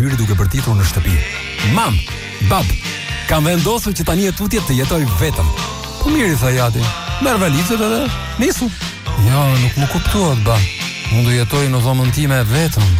hyri duke bërtitur në shtëpi. Mam, bab, kam vendosur që tani e tutje të jetoj vetëm. Po mirë, tha Jati, merr valizën edhe nisu. Jo, nuk më kuptuat, ba. Unë do jetoj në dhomën time vetëm.